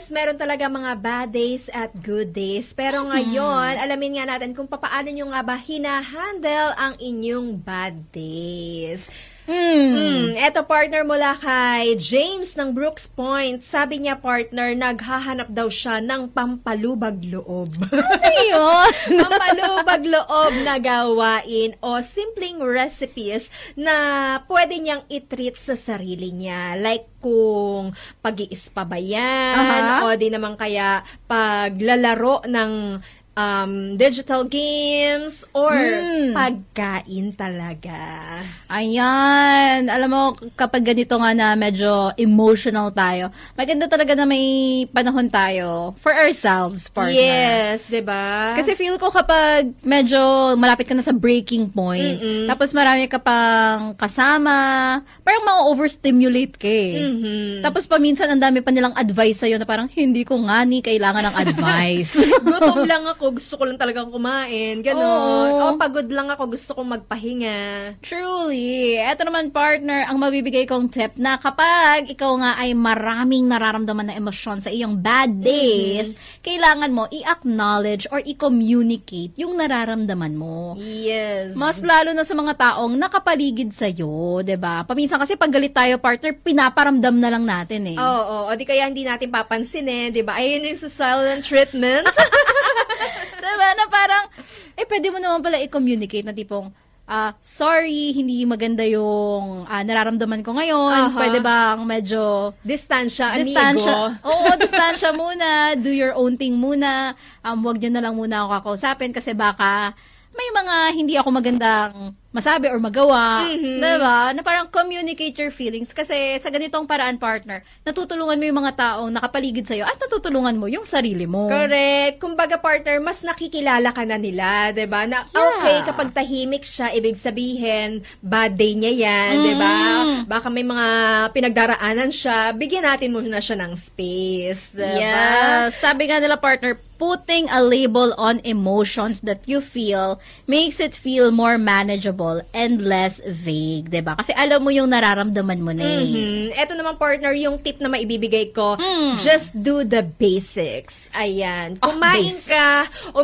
yes, meron talaga mga bad days at good days. Pero ngayon, alamin nga natin kung paano nyo nga ba hinahandle ang inyong bad days. Eto partner mula kay James ng Brooks Point. Sabi niya partner, naghahanap daw siya ng pampalubag loob. Ano yun? Pampalubag loob na gawain o simpleng recipes na pwede niyang i-treat sa sarili niya. Like kung pag-iispa ba yan, o di naman kaya paglalaro ng digital games or pagkain talaga. Ayan. Alam mo, kapag ganito nga na medyo emotional tayo, maganda talaga na may panahon tayo for ourselves, partner. Yes, diba? Kasi feel ko kapag medyo malapit ka na sa breaking point, tapos marami ka pang kasama, parang ma-overstimulate ka eh. Tapos paminsan ang dami pa nilang advice sa'yo na parang hindi ko nga ni kailangan ng advice. Gutom lang ako, gusto ko lang talagang kumain, gano'n. O pagod lang ako, gusto kong magpahinga. Truly. Eto naman, partner, ang mabibigay kong tip na kapag ikaw nga ay maraming nararamdaman na emosyon sa iyong bad days, kailangan mo i-acknowledge or i-communicate yung nararamdaman mo. Yes. Mas lalo na sa mga taong nakapaligid sa'yo, 'di ba? Paminsan kasi pag galit tayo, partner, pinaparamdam na lang natin eh. Oo, o di kaya hindi natin papansin eh, di ba? Ayun yung sa silent treatment. Diba? Na parang, pwede mo naman pala i-communicate na tipong, sorry, hindi maganda yung nararamdaman ko ngayon. Pwede bang medyo Distansya, amigo. Oo, distansya muna. Do your own thing muna. Huwag nyo na lang muna ako kakausapin kasi baka may mga hindi ako magandang masabi or magawa. Diba? Na parang communicate your feelings. Kasi sa ganitong paraan, partner, natutulungan mo yung mga taong nakapaligid sa'yo at natutulungan mo yung sarili mo. Correct. Kumbaga, partner, mas nakikilala ka na nila, 'di ba? Na okay, kapag tahimik siya, ibig sabihin, bad day niya 'yan, 'di ba? Baka may mga pinagdaraanan siya, bigyan natin muna siya ng space, 'di ba? Yes. Sabi nga nila, partner, putting a label on emotions that you feel makes it feel more manageable and less vague, 'di ba? Kasi alam mo yung nararamdaman mo na eh. Ito naman, partner, yung tip na maibibigay ko, just do the basics. Ayan. Kumain ka,